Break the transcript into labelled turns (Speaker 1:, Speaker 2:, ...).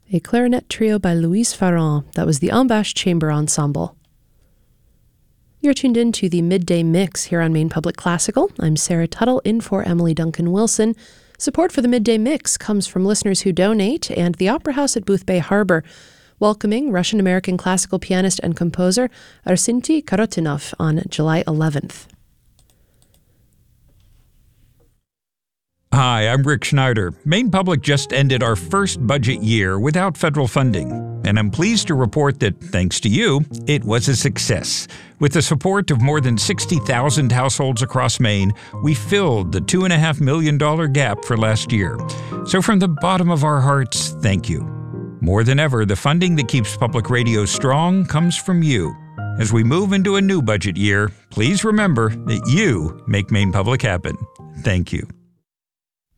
Speaker 1: A clarinet trio by Louise Farron. That was the Embâche Chamber Ensemble. You're tuned in to the Midday Mix here on Maine Public Classical. I'm Sarah Tuttle, in for Emily Duncan Wilson. Support for the Midday Mix comes from listeners who donate, and the Opera House at Boothbay Harbor, welcoming Russian-American classical pianist and composer Arsenty Karotinov on July 11th.
Speaker 2: Hi, I'm Rick Schneider. Maine Public just ended our first budget year without federal funding, and I'm pleased to report that, thanks to you, it was a success. With the support of more than 60,000 households across Maine, we filled the $2.5 million gap for last year. So from the bottom of our hearts, thank you. More than ever, the funding that keeps public radio strong comes from you. As we move into a new budget year, please remember that you make Maine Public happen. Thank you.